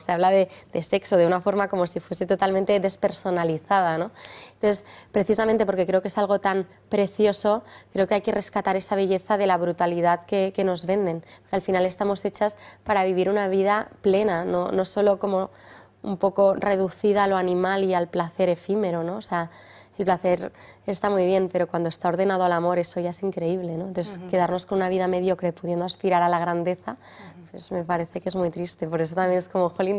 se habla de sexo de una forma como si fuese totalmente despersonalizada, ¿no? Entonces, precisamente porque creo que es algo tan precioso, creo que hay que rescatar esa belleza de la brutalidad que nos venden. Al final estamos hechas para vivir una vida plena, no solo como un poco reducida a lo animal y al placer efímero, ¿no? O sea, el placer está muy bien, pero cuando está ordenado al amor eso ya es increíble, ¿no? Entonces, quedarnos con una vida mediocre pudiendo aspirar a la grandeza, pues me parece que es muy triste. Por eso también es como, jolín,